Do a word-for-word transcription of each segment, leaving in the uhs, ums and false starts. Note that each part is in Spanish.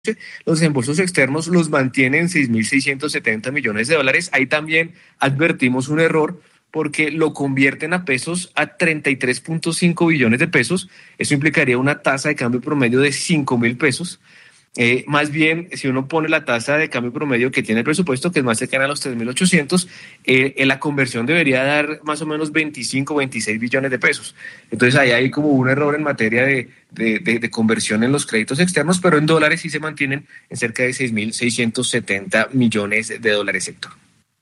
los desembolsos externos los mantiene en seis mil seiscientos setenta millones de dólares. Ahí también advertimos un error porque lo convierten a pesos a treinta y tres punto cinco billones de pesos. Eso implicaría una tasa de cambio promedio de cinco mil pesos. Eh, más bien, si uno pone la tasa de cambio promedio que tiene el presupuesto, que es más cercana a los tres mil ochocientos, eh, eh, la conversión debería dar más o menos veinticinco, veintiséis billones de pesos. Entonces ahí hay como un error en materia de, de, de, de conversión en los créditos externos, pero en dólares sí se mantienen en cerca de seis mil seiscientos setenta millones de dólares, Héctor.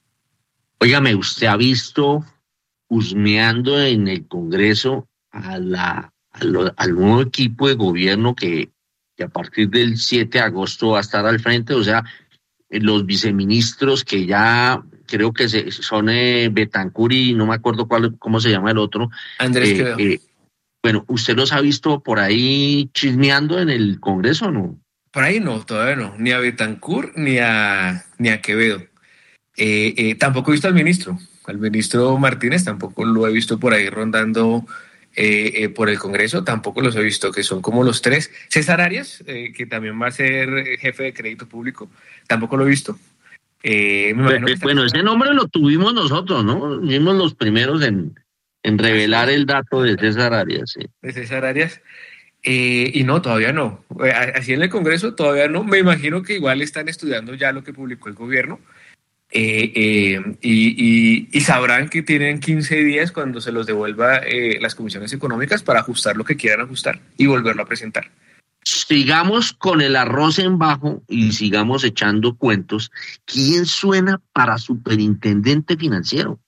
Óigame, ¿usted ha visto husmeando en el Congreso a la, a lo, al nuevo equipo de gobierno que que a partir del siete de agosto va a estar al frente? O sea, los viceministros que ya creo que se, son eh, Betancur y no me acuerdo cuál, cómo se llama el otro. Andrés eh, Quevedo. Eh, bueno, ¿usted los ha visto por ahí chismeando en el Congreso o no? Por ahí no, todavía no, ni a Betancur ni a, ni a Quevedo. Eh, eh, tampoco he visto al ministro, al ministro Martínez, tampoco lo he visto por ahí rondando Eh, eh, por el Congreso, tampoco los he visto, que son como los tres. César Arias, eh, que también va a ser jefe de crédito público, tampoco lo he visto. Eh, me bueno, bueno ese nombre lo tuvimos nosotros, ¿no? Fuimos los primeros en, en revelar el dato de César Arias. Sí. De César Arias. Eh, y no, todavía no. Así en el Congreso todavía no. Me imagino que igual están estudiando ya lo que publicó el gobierno. Eh, eh, y, y, y sabrán que tienen quince días cuando se los devuelva eh, las comisiones económicas para ajustar lo que quieran ajustar y volverlo a presentar. Sigamos con el arroz en bajo y sigamos echando cuentos. ¿Quién suena para superintendente financiero?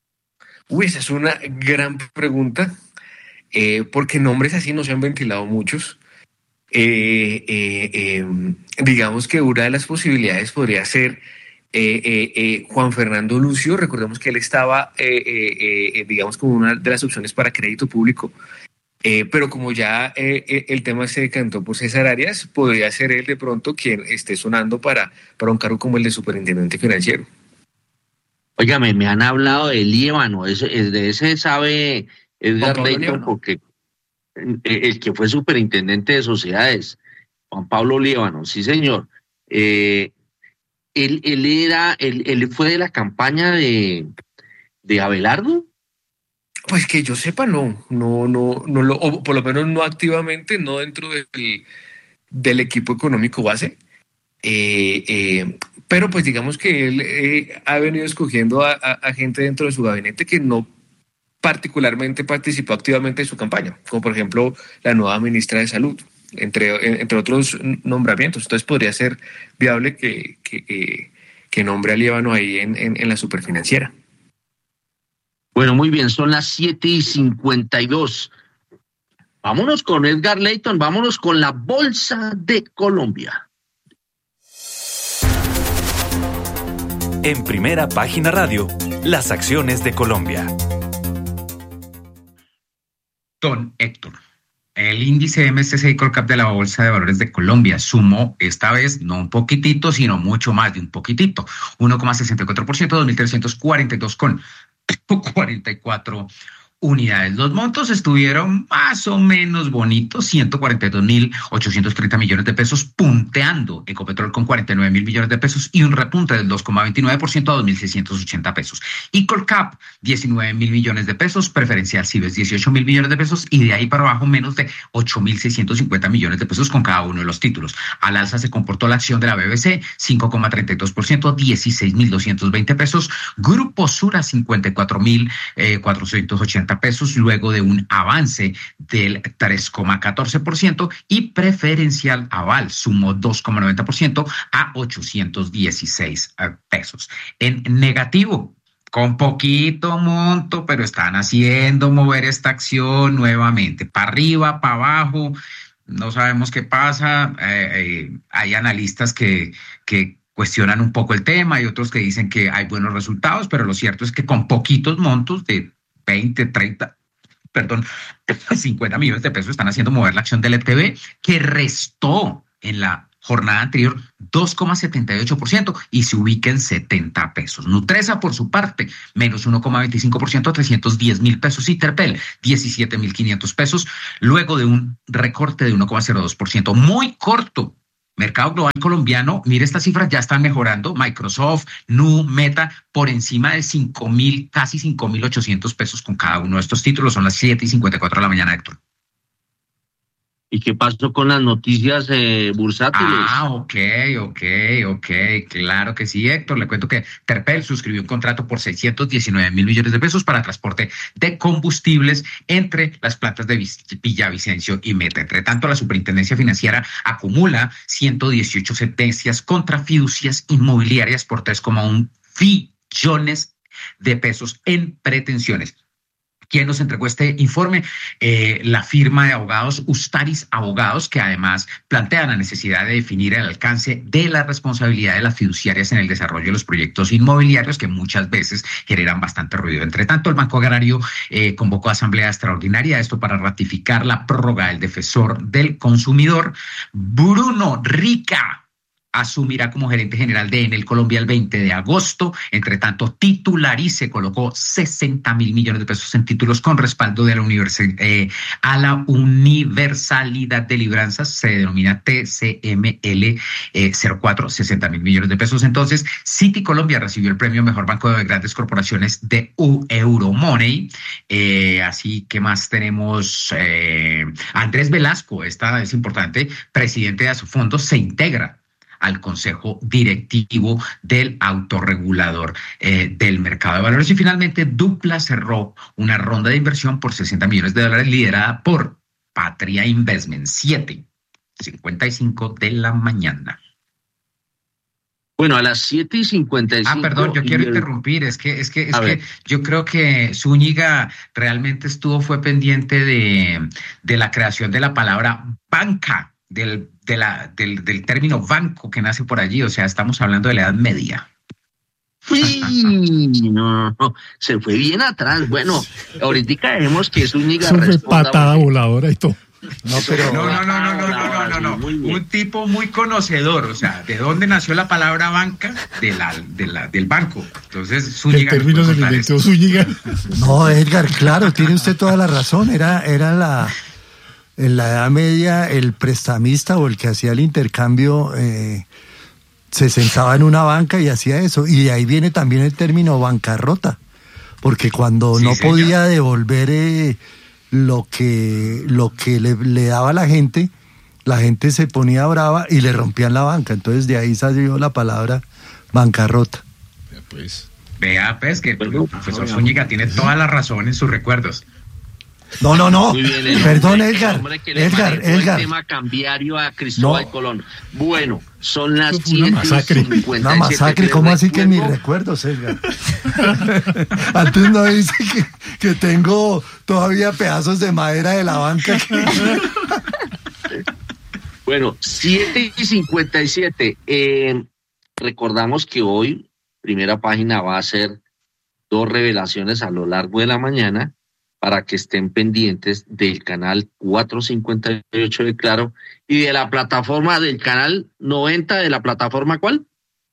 Uy, esa es una gran pregunta, eh, porque nombres así no se han ventilado muchos. Eh, eh, eh, digamos que una de las posibilidades podría ser Eh, eh, eh, Juan Fernando Lucio. Recordemos que él estaba, eh, eh, eh, digamos, como una de las opciones para crédito público, eh, pero como ya eh, eh, el tema se decantó por César Arias, podría ser él de pronto quien esté sonando para, para un cargo como el de superintendente financiero. Óigame, me han hablado de Líbano, es, es de ese sabe Edgar Leighton, porque el que fue superintendente de sociedades, Juan Pablo Líbano, sí señor. Eh, Él, él era, él, él fue de la campaña de, de Abelardo. Pues que yo sepa, no, no, no, no lo, o por lo menos no activamente, no dentro del, del equipo económico base. Eh, eh, pero pues digamos que él eh, ha venido escogiendo a, a, a gente dentro de su gabinete que no particularmente participó activamente en su campaña, como por ejemplo la nueva ministra de Salud, entre, entre otros nombramientos. Entonces podría ser viable que, que, que, que nombre a Líbano ahí en, en, en la superfinanciera. Bueno, muy bien, son las siete y cincuenta y dos. Vámonos con Edgar Leighton, vámonos con la Bolsa de Colombia. En Primera Página Radio, las acciones de Colombia. Don Héctor, el índice M S C I Colcap de la Bolsa de Valores de Colombia sumó esta vez no un poquitito, sino mucho más de un poquitito, uno coma sesenta y cuatro por ciento, dos mil trescientos cuarenta y dos con cuarenta y cuatro unidades. Los montos estuvieron más o menos bonitos, ciento cuarenta y dos mil ochocientos treinta millones de pesos, punteando Ecopetrol con cuarenta y nueve mil millones de pesos y un repunte del dos coma veintinueve por ciento a dos mil seiscientos ochenta pesos. Y Colcap, diecinueve mil millones de pesos, preferencial Cibes, dieciocho mil millones de pesos y de ahí para abajo menos de ocho mil seiscientos cincuenta millones de pesos con cada uno de los títulos. Al alza se comportó la acción de la B B C, cinco coma treinta y dos por ciento, dieciséis mil doscientos veinte pesos. Grupo Sura, cincuenta y cuatro mil cuatrocientos ochenta pesos, luego de un avance del tres coma catorce por ciento, y preferencial Aval sumó dos coma noventa por ciento a ochocientos dieciséis pesos. En negativo, con poquito monto, pero están haciendo mover esta acción nuevamente, para arriba, para abajo, no sabemos qué pasa. Eh, eh, hay analistas que, que cuestionan un poco el tema, hay otros que dicen que hay buenos resultados, pero lo cierto es que con poquitos montos de veinte, treinta, perdón, cincuenta millones de pesos están haciendo mover la acción del E T B, que restó en la jornada anterior dos coma setenta y ocho por ciento y se ubica en setenta pesos. Nutresa, por su parte, menos uno coma veinticinco por ciento a trescientos diez mil pesos, y Terpel, diecisiete mil quinientos pesos, luego de un recorte de uno coma cero dos por ciento, muy corto Mercado global colombiano, mire estas cifras, ya están mejorando. Microsoft, Nu, Meta, por encima de cinco mil, casi cinco mil ochocientos pesos con cada uno de estos títulos. Son las siete y cincuenta y cuatro de la mañana, Héctor. ¿Y qué pasó con las noticias eh, bursátiles? Ah, ok, ok, ok, claro que sí, Héctor. Le cuento que Terpel suscribió un contrato por seiscientos diecinueve mil millones de pesos para transporte de combustibles entre las plantas de Villavicencio y Meta. Entre tanto, la Superintendencia Financiera acumula ciento dieciocho sentencias contra fiducias inmobiliarias por tres coma uno billones de pesos en pretensiones. ¿Quién nos entregó este informe? Eh, la firma de abogados Ustaris Abogados, que además plantea la necesidad de definir el alcance de la responsabilidad de las fiduciarias en el desarrollo de los proyectos inmobiliarios, que muchas veces generan bastante ruido. Entre tanto, el Banco Agrario eh, convocó asamblea extraordinaria, esto para ratificar la prórroga del defensor del consumidor. Bruno Rica asumirá como gerente general de Enel Colombia el veinte de agosto. Entre tanto, Titularice colocó sesenta mil millones de pesos en títulos con respaldo de la universidad eh, a la Universalidad de Libranzas, se denomina T C M L eh, cero cuatro, sesenta mil millones de pesos. Entonces, Citi Colombia recibió el premio Mejor Banco de Grandes Corporaciones de Euromoney. Eh, así que más tenemos eh, Andrés Velasco, esta es importante, presidente de Asofondo, se integra al Consejo Directivo del Autorregulador eh, del Mercado de Valores. Y finalmente, Dupla cerró una ronda de inversión por sesenta millones de dólares liderada por Patria Investment, siete cincuenta y cinco de la mañana. Bueno, a las siete y cincuenta y cinco. Ah, perdón, yo quiero el... interrumpir, es que, es que, es que yo creo que Zúñiga realmente estuvo, fue pendiente de, de la creación de la palabra banca, del, de la, del, del término banco que nace por allí, o sea, estamos hablando de la Edad Media. Sí, no, no, se fue bien atrás. Bueno, ahorita dejemos que Zúñiga responda. Eso fue patada voladora y todo. No, pero no, no, no, no, no, no, no, no, no. Un tipo muy conocedor, o sea, ¿de dónde nació la palabra banca? De la, de la, del banco. Entonces, Zúñiga. El término se inventó Zúñiga. No, Edgar, claro, tiene usted toda la razón. Era, era la, en la Edad Media, el prestamista o el que hacía el intercambio eh, se sentaba en una banca y hacía eso. Y de ahí viene también el término bancarrota, porque cuando sí, no señor. podía devolver eh, lo que, lo que le, le daba a la gente, la gente se ponía brava y le rompían la banca. Entonces de ahí salió la palabra bancarrota. Pues, vea, pues, que el profesor Zúñiga tiene toda la razón en sus recuerdos. No, no, no. Bien, el Perdón, hombre, Edgar. El hombre que le Edgar, Edgar. El tema cambiario a Cristóbal no. Colón. Bueno, son las siete y cincuenta y siete. Una masacre, ¿cómo así que mis recuerdos, Edgar? Antes no dice que, que tengo todavía pedazos de madera de la banca. Que... Bueno, siete y cincuenta y siete. Eh, recordamos que hoy, primera página, va a hacer dos revelaciones a lo largo de la mañana, para que estén pendientes del canal cuatrocientos cincuenta y ocho de Claro y de la plataforma del canal noventa, de la plataforma ¿cuál?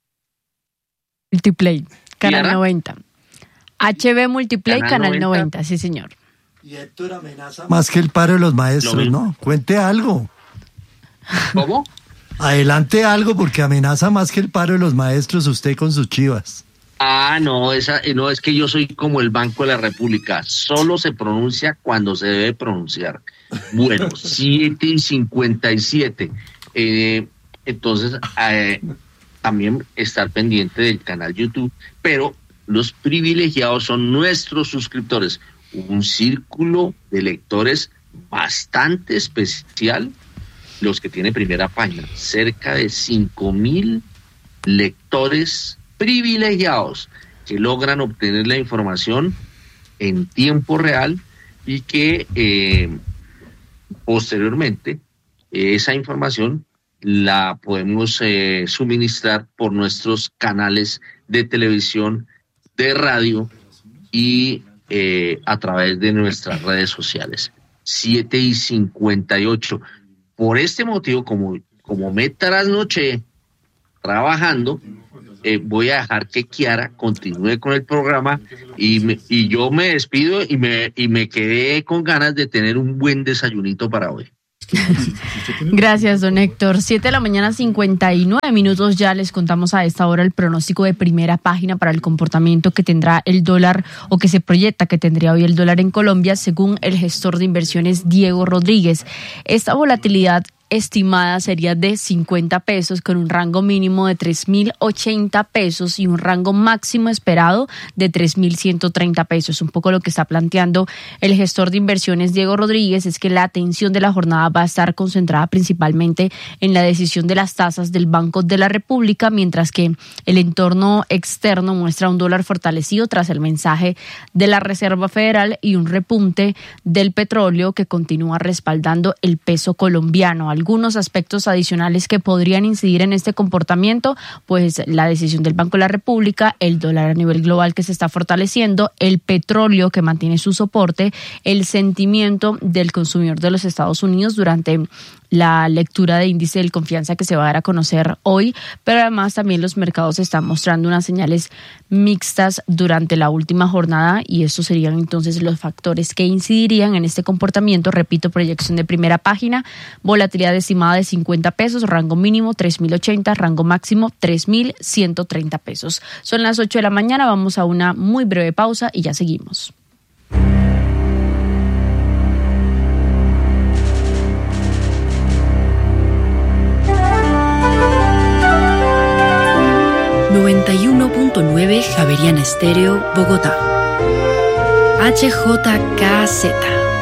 Multiplay, canal noventa. H B Multiplay, canal, canal noventa. noventa, sí señor. Y Héctor amenaza más que el paro de los maestros, ¿no? Cuente algo. ¿Cómo? Adelante algo, porque amenaza más que el paro de los maestros usted con sus chivas. Ah, no, esa, no, es que yo soy como el Banco de la República, solo se pronuncia cuando se debe pronunciar. Bueno, siete y cincuenta y siete. Eh, entonces, eh, también estar pendiente del canal YouTube, pero los privilegiados son nuestros suscriptores, un círculo de lectores bastante especial, los que tiene primera página, cerca de cinco mil lectores privilegiados que logran obtener la información en tiempo real y que eh, posteriormente eh, esa información la podemos eh, suministrar por nuestros canales de televisión, de radio y eh, a través de nuestras redes sociales. siete y cincuenta y ocho. Por este motivo, como, como me trasnoché trabajando, Eh, voy a dejar que Kiara continúe con el programa y, me, y yo me despido y me, y me quedé con ganas de tener un buen desayunito para hoy. Gracias, don Héctor. Siete de la mañana, cincuenta y nueve minutos. Ya les contamos a esta hora el pronóstico de Primera Página para el comportamiento que tendrá el dólar o que se proyecta que tendría hoy el dólar en Colombia, según el gestor de inversiones Diego Rodríguez. Esta volatilidad estimada sería de cincuenta pesos con un rango mínimo de tres mil ochenta pesos y un rango máximo esperado de tres mil ciento treinta pesos. Un poco lo que está planteando el gestor de inversiones Diego Rodríguez es que la atención de la jornada va a estar concentrada principalmente en la decisión de las tasas del Banco de la República, mientras que el entorno externo muestra un dólar fortalecido tras el mensaje de la Reserva Federal y un repunte del petróleo que continúa respaldando el peso colombiano. Algunos aspectos adicionales que podrían incidir en este comportamiento, pues la decisión del Banco de la República, el dólar a nivel global que se está fortaleciendo, el petróleo que mantiene su soporte, el sentimiento del consumidor de los Estados Unidos durante la lectura de índice de confianza que se va a dar a conocer hoy, pero además también los mercados están mostrando unas señales mixtas durante la última jornada y estos serían entonces los factores que incidirían en este comportamiento. Repito, proyección de Primera Página, volatilidad estimada de cincuenta pesos, rango mínimo tres mil ochenta, rango máximo tres mil ciento treinta pesos. Son las ocho de la mañana, vamos a una muy breve pausa y ya seguimos. noventa y uno punto nueve Javeriana Estéreo, Bogotá. H J K Z.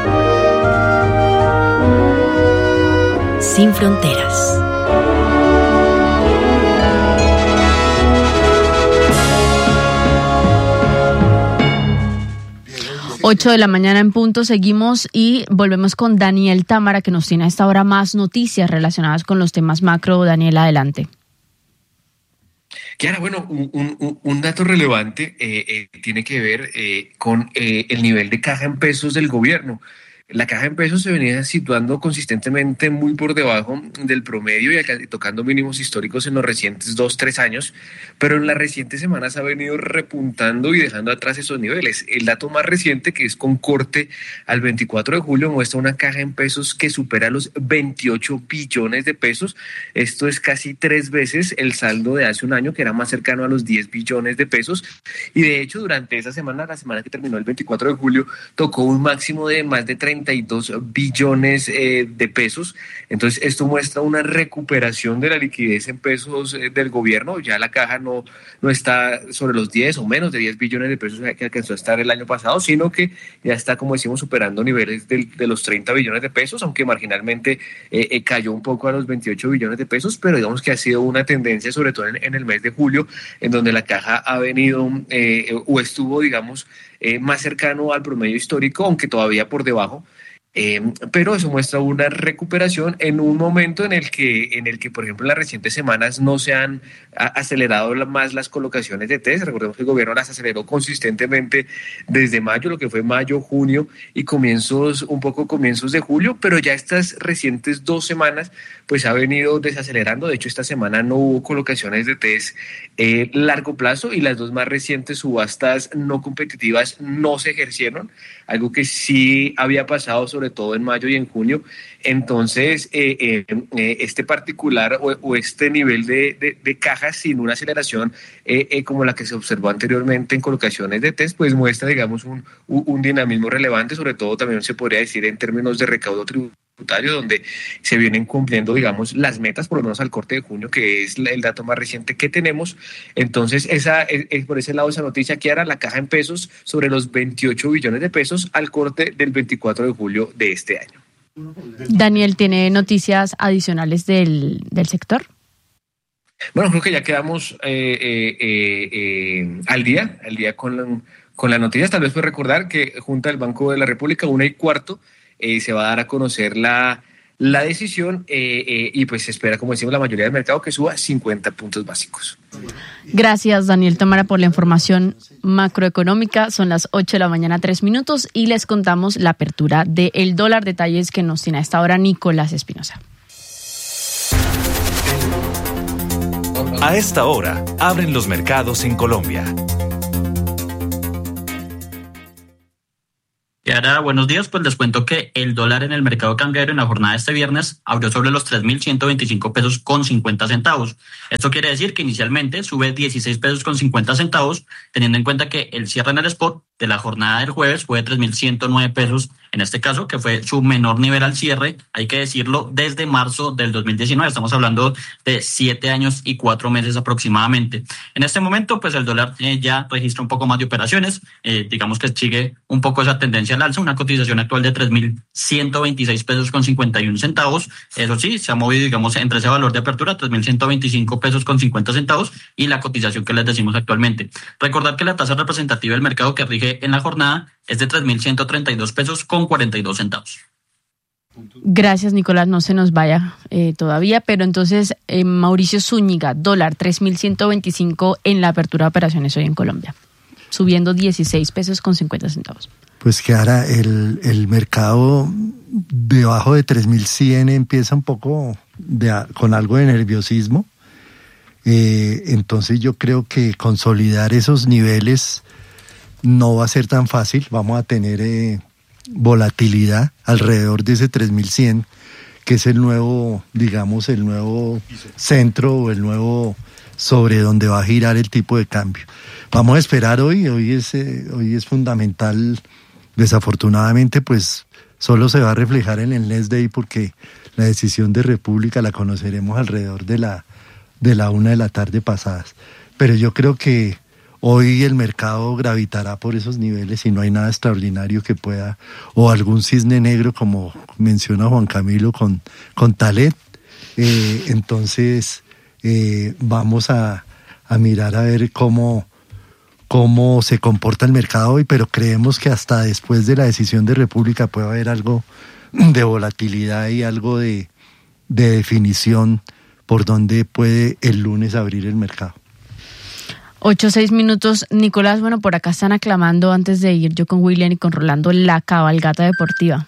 Sin fronteras. Ocho de la mañana en punto, seguimos y volvemos con Daniel Támara, que nos tiene a esta hora más noticias relacionadas con los temas macro. Daniel, adelante. Kiara, bueno, un, un, un dato relevante eh, eh, tiene que ver eh, con eh, el nivel de caja en pesos del gobierno. La caja en pesos se venía situando consistentemente muy por debajo del promedio y tocando mínimos históricos en los recientes dos, tres años, pero en las recientes semanas ha venido repuntando y dejando atrás esos niveles. El dato más reciente, que es con corte al veinticuatro de julio, muestra una caja en pesos que supera los veintiocho billones de pesos. Esto es casi tres veces el saldo de hace un año, que era más cercano a los diez billones de pesos. Y de hecho, durante esa semana, la semana que terminó el veinticuatro de julio, tocó un máximo de más de treinta y dos billones eh, de pesos. Entonces esto muestra una recuperación de la liquidez en pesos eh, del gobierno. Ya la caja no, no está sobre los diez o menos de diez billones de pesos que alcanzó a estar el año pasado, sino que ya está, como decimos, superando niveles de, de los treinta billones de pesos, aunque marginalmente eh, eh, cayó un poco a los veintiocho billones de pesos, pero digamos que ha sido una tendencia, sobre todo en, en el mes de julio, en donde la caja ha venido eh, o estuvo, digamos, eh, más cercano al promedio histórico, aunque todavía por debajo. Eh, pero eso muestra una recuperación en un momento en el que, en el que, por ejemplo, en las recientes semanas no se han a, acelerado más las colocaciones de test. Recordemos que el gobierno las aceleró consistentemente desde mayo, lo que fue mayo, junio y comienzos, un poco comienzos de julio, pero ya estas recientes dos semanas pues ha venido desacelerando. De hecho, esta semana no hubo colocaciones de test eh, largo plazo y las dos más recientes subastas no competitivas no se ejercieron, algo que sí había pasado sobre todo en mayo y en junio. Entonces, eh, eh, eh, este particular o, o este nivel de, de, de cajas sin una aceleración eh, eh, como la que se observó anteriormente en colocaciones de test, pues muestra, digamos, un, un dinamismo relevante, sobre todo también se podría decir en términos de recaudo tributario, donde se vienen cumpliendo, digamos, las metas, por lo menos al corte de junio, que es el dato más reciente que tenemos. Entonces, esa es, es por ese lado esa noticia que era la caja en pesos sobre los veintiocho billones de pesos al corte del veinticuatro de julio de este año. Daniel, ¿tiene noticias adicionales del, del sector? Bueno, creo que ya quedamos eh, eh, eh, eh, al día, al día con, la, con las noticias. Tal vez fue recordar que junto al Banco de la República, una y cuarto, eh, se va a dar a conocer la, la decisión eh, eh, y pues se espera, como decimos, la mayoría del mercado que suba cincuenta puntos básicos. Gracias, Daniel Támara, por la información macroeconómica. Son las ocho de la mañana, tres minutos, y les contamos la apertura del dólar. Detalles que nos tiene a esta hora Nicolás Espinosa. A esta hora, abren los mercados en Colombia. Ya Kiara, buenos días. Pues les cuento que el dólar en el mercado cambiario en la jornada de este viernes abrió sobre los tres mil ciento veinticinco pesos con cincuenta centavos. Esto quiere decir que inicialmente sube dieciséis pesos con cincuenta centavos, teniendo en cuenta que el cierre en el spot de la jornada del jueves fue de tres mil ciento nueve pesos, en este caso, que fue su menor nivel al cierre, hay que decirlo, desde marzo del dos mil diecinueve. Estamos hablando de siete años y cuatro meses aproximadamente. En este momento, pues el dólar eh, ya registra un poco más de operaciones, eh, digamos que sigue un poco esa tendencia al alza, una cotización actual de tres mil ciento veintiséis pesos con cincuenta y uno centavos. Eso sí, se ha movido, digamos, entre ese valor de apertura, tres mil ciento veinticinco pesos con cincuenta centavos, y la cotización que les decimos actualmente. Recordar que la tasa representativa del mercado que rige en la jornada es de tres mil ciento treinta y dos pesos con cuarenta y dos centavos. Gracias, Nicolás, no se nos vaya eh, todavía, pero entonces eh, Mauricio Zúñiga, dólar tres mil ciento veinticinco en la apertura de operaciones hoy en Colombia, subiendo dieciséis pesos con cincuenta centavos. Pues que ahora el, el mercado debajo de tres mil cien empieza un poco de, con algo de nerviosismo, eh, entonces yo creo que consolidar esos niveles no va a ser tan fácil. Vamos a tener eh, volatilidad alrededor de ese tres mil cien, que es el nuevo, digamos, el nuevo centro o el nuevo sobre donde va a girar el tipo de cambio. Vamos a esperar hoy, hoy es, eh, hoy es fundamental. Desafortunadamente, pues solo se va a reflejar en el next day, porque la decisión de República la conoceremos alrededor de la, de la una de la tarde pasadas. Pero yo creo que hoy el mercado gravitará por esos niveles y no hay nada extraordinario que pueda, o algún cisne negro como menciona Juan Camilo con, con Talet. Eh, entonces eh, vamos a, a mirar a ver cómo, cómo se comporta el mercado hoy, pero creemos que hasta después de la decisión de República puede haber algo de volatilidad y algo de, de definición por donde puede el lunes abrir el mercado. Ocho, seis minutos. Nicolás, bueno, por acá están aclamando, antes de ir yo con William y con Rolando, la cabalgata deportiva.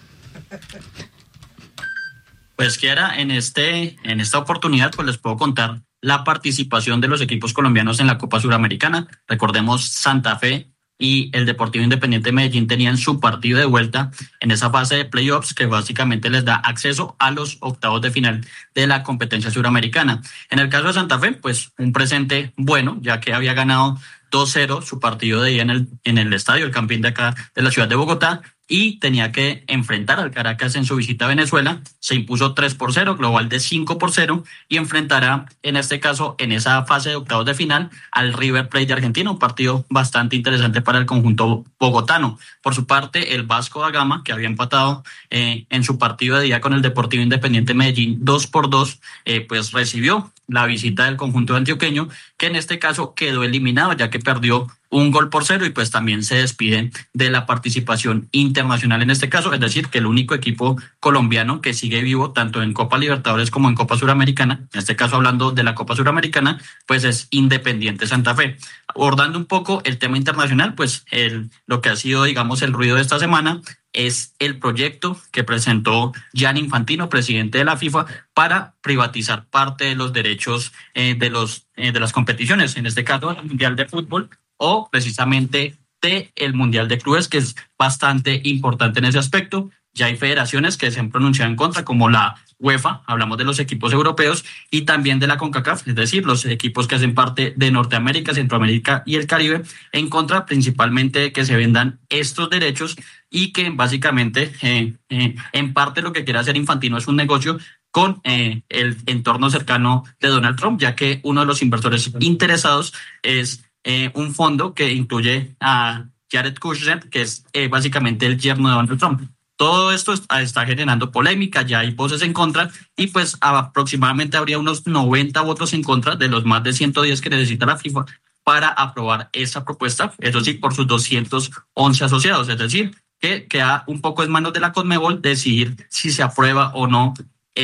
Pues Kiara, en este, en esta oportunidad pues les puedo contar la participación de los equipos colombianos en la Copa Suramericana. Recordemos, Santa Fe y el Deportivo Independiente Medellín tenían su partido de vuelta en esa fase de playoffs que básicamente les da acceso a los octavos de final de la competencia suramericana. En el caso de Santa Fe, pues un presente bueno, ya que había ganado dos cero su partido de día en el, en el estadio, el Campín de acá de la ciudad de Bogotá, y tenía que enfrentar al Caracas en su visita a Venezuela. Se impuso tres por cero, global de cinco por cero, y enfrentará en este caso en esa fase de octavos de final al River Plate de Argentina, un partido bastante interesante para el conjunto bogotano. Por su parte, el Vasco da Gama, que había empatado eh, en su partido de día con el Deportivo Independiente Medellín dos por dos, eh, pues recibió la visita del conjunto antioqueño, que en este caso quedó eliminado ya que perdió un gol por cero, y pues también se despiden de la participación internacional en este caso, es decir, que el único equipo colombiano que sigue vivo tanto en Copa Libertadores como en Copa Suramericana, en este caso hablando de la Copa Suramericana, pues es Independiente Santa Fe. Abordando un poco el tema internacional, pues el, lo que ha sido, digamos, el ruido de esta semana es el proyecto que presentó Gianni Infantino, presidente de la FIFA, para privatizar parte de los derechos eh, de, los, eh, de las competiciones, en este caso el Mundial de Fútbol, o precisamente de el Mundial de Clubes, que es bastante importante en ese aspecto. Ya hay federaciones que se han pronunciado en contra, como la UEFA, hablamos de los equipos europeos, y también de la CONCACAF, es decir, los equipos que hacen parte de Norteamérica, Centroamérica y el Caribe, en contra principalmente de que se vendan estos derechos, y que básicamente eh, eh, en parte lo que quiere hacer Infantino es un negocio con eh, el entorno cercano de Donald Trump, ya que uno de los inversores interesados es Eh, un fondo que incluye a Jared Kushner, que es eh, básicamente el yerno de Donald Trump. Todo esto está, está generando polémica, ya hay voces en contra, y pues aproximadamente habría unos noventa votos en contra de los más de ciento diez que necesita la FIFA para aprobar esa propuesta, eso sí, por sus doscientos once asociados, es decir, que queda un poco en manos de la Conmebol decidir si se aprueba o no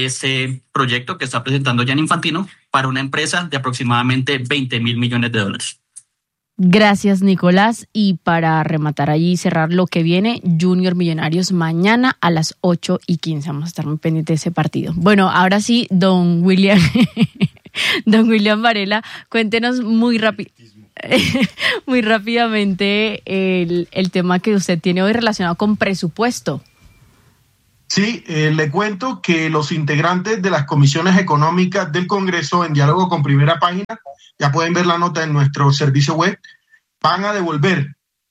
ese proyecto que está presentando Gianni Infantino para una empresa de aproximadamente veinte mil millones de dólares. Gracias, Nicolás. Y para rematar allí y cerrar lo que viene, Junior Millonarios mañana a las ocho y quince. Vamos a estar muy pendientes de ese partido. Bueno, ahora sí, don William, don William Varela, cuéntenos muy rápido. muy rápidamente el, el tema que usted tiene hoy relacionado con presupuesto. Sí, eh, le cuento que los integrantes de las comisiones económicas del Congreso, en diálogo con Primera Página, ya pueden ver la nota en nuestro servicio web, van a devolver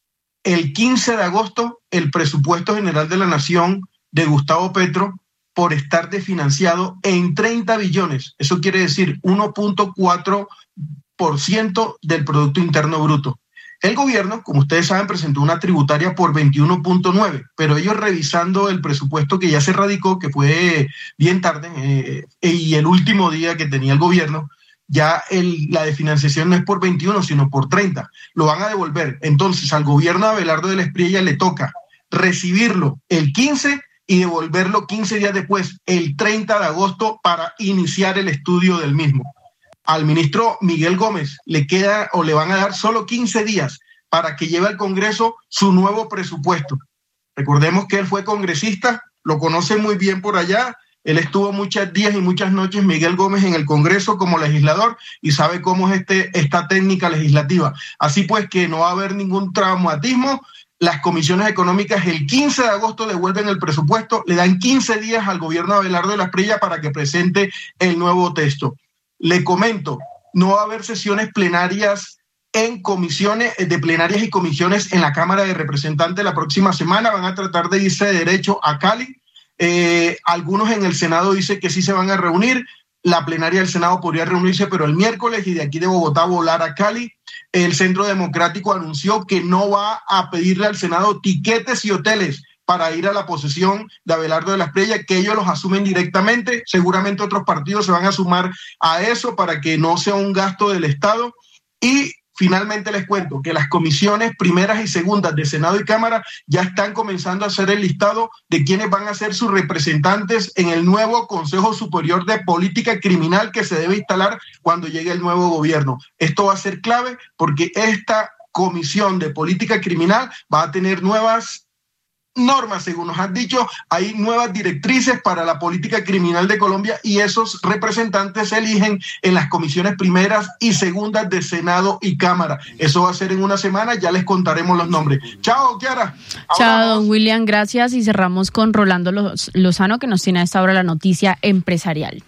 el quince de agosto el presupuesto general de la Nación de Gustavo Petro por estar desfinanciado en treinta billones. Eso quiere decir uno punto cuatro por ciento del Producto Interno Bruto. El gobierno, como ustedes saben, presentó una tributaria por veintiuno punto nueve, pero ellos revisando el presupuesto que ya se radicó, que fue bien tarde, eh, y el último día que tenía el gobierno, ya el, la desfinanciación no es por veintiuno, sino por treinta. Lo van a devolver. Entonces, al gobierno de Abelardo de la Espriella le toca recibirlo el quince y devolverlo quince días después, el treinta de agosto, para iniciar el estudio del mismo. Al ministro Miguel Gómez le queda o le van a dar solo quince días para que lleve al Congreso su nuevo presupuesto. Recordemos que él fue congresista, lo conoce muy bien por allá, él estuvo muchos días y muchas noches, Miguel Gómez, en el Congreso como legislador y sabe cómo es este, esta técnica legislativa. Así pues que no va a haber ningún traumatismo. Las comisiones económicas el quince de agosto devuelven el presupuesto, le dan quince días al gobierno de Abelardo de la Espriella para que presente el nuevo texto. Le comento, no va a haber sesiones plenarias en comisiones, de plenarias y comisiones en la Cámara de Representantes la próxima semana. Van a tratar de irse de derecho a Cali. Eh, algunos en el Senado dicen que sí se van a reunir. La plenaria del Senado podría reunirse, pero el miércoles, y de aquí de Bogotá volar a Cali. El Centro Democrático anunció que no va a pedirle al Senado tiquetes y hoteles para ir a la posesión de Abelardo de la Espriella, que ellos los asumen directamente. Seguramente otros partidos se van a sumar a eso para que no sea un gasto del Estado. Y finalmente les cuento que las comisiones primeras y segundas de Senado y Cámara ya están comenzando a hacer el listado de quienes van a ser sus representantes en el nuevo Consejo Superior de Política Criminal que se debe instalar cuando llegue el nuevo gobierno. Esto va a ser clave porque esta Comisión de Política Criminal va a tener nuevas normas, según nos han dicho, hay nuevas directrices para la política criminal de Colombia y esos representantes se eligen en las comisiones primeras y segundas de Senado y Cámara. Eso va a ser en una semana, ya les contaremos los nombres. Chao, Kiara. Chao, don William, gracias, y cerramos con Rolando Lozano, que nos tiene a esta hora la noticia empresarial.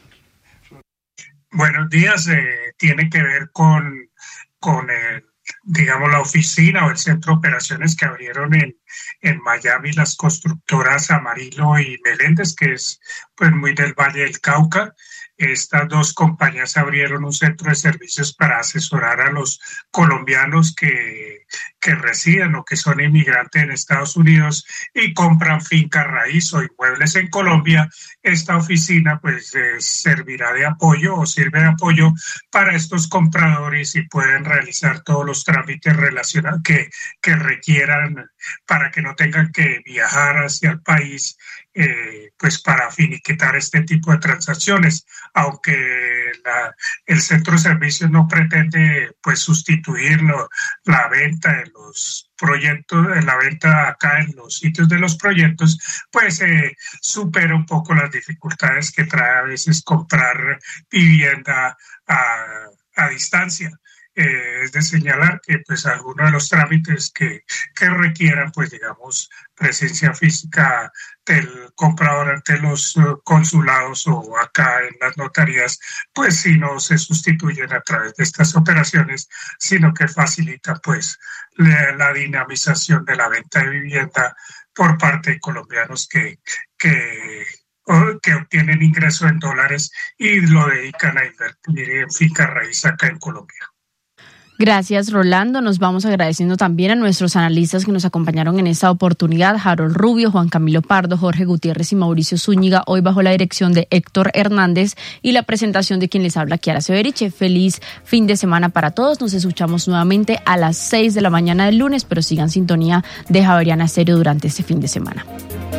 Buenos días, eh, tiene que ver con, con el digamos, la oficina o el centro de operaciones que abrieron en, en Miami las constructoras Amarillo y Meléndez, que es pues muy del Valle del Cauca. Estas dos compañías abrieron un centro de servicios para asesorar a los colombianos que, que residen o que son inmigrantes en Estados Unidos y compran finca raíz o inmuebles en Colombia. Esta oficina pues eh, servirá de apoyo o sirve de apoyo para estos compradores y pueden realizar todos los trámites relacionados que, que requieran para que no tengan que viajar hacia el país eh, pues para finiquitar este tipo de transacciones. Aunque la, el centro de servicios no pretende pues sustituir lo, la venta de los proyectos, la venta acá en los sitios de los proyectos, pues eh, supera un poco las dificultades que trae a veces comprar vivienda a, a distancia. Eh, es de señalar que pues algunos de los trámites que, que requieran pues digamos presencia física del comprador ante los uh, consulados o acá en las notarías, pues si no se sustituyen a través de estas operaciones, sino que facilita pues la, la dinamización de la venta de vivienda por parte de colombianos que, que que obtienen ingresos en dólares y lo dedican a invertir en finca raíz acá en Colombia. Gracias, Rolando. Nos vamos agradeciendo también a nuestros analistas que nos acompañaron en esta oportunidad: Harold Rubio, Juan Camilo Pardo, Jorge Gutiérrez y Mauricio Zúñiga, hoy bajo la dirección de Héctor Hernández y la presentación de quien les habla, Kiara Severiche. Feliz fin de semana para todos. Nos escuchamos nuevamente a las seis de la mañana del lunes, pero sigan sintonía de Javeriana Estéreo durante este fin de semana.